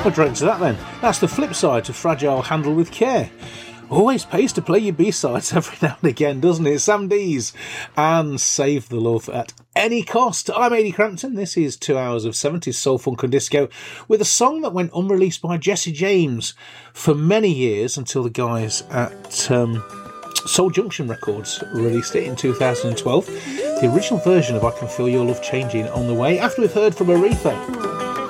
Well, drink to that then. That's the flip side to Fragile Handle with Care. Always pays to play your B-sides every now and again, doesn't it? Sam Dees and Save the Love at Any Cost. I'm Ady Crampton. This is 2 hours of 70s soul, funk and disco with a song that went unreleased by Jesse James for many years until the guys at Soul Junction Records released it in 2012. The original version of I Can Feel Your Love Changing on the way after we've heard from Aretha.